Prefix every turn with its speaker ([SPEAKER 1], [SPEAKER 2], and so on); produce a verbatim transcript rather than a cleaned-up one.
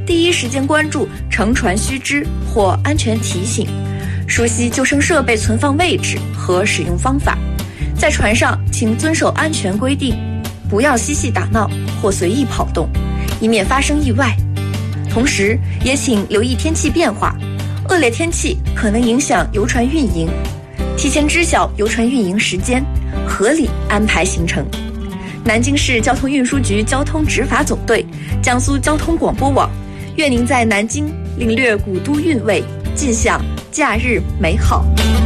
[SPEAKER 1] 第一时间关注乘船须知或安全提醒，熟悉救生设备存放位置和使用方法。在船上，请遵守安全规定，不要嬉戏打闹或随意跑动，以免发生意外。同时，也请留意天气变化，恶劣天气可能影响游船运营，提前知晓游船运营时间，合理安排行程。南京市交通运输局交通执法总队、江苏交通广播网，愿您在南京领略古都韵味，尽享假日美好。